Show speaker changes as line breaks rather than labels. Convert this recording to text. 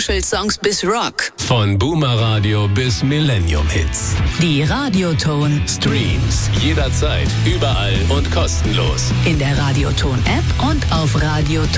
Special-Songs bis Rock.
Von Boomer-Radio bis Millennium-Hits.
Die Radioton
Streams jederzeit, überall und kostenlos.
in der Radioton-App und auf radioton.de.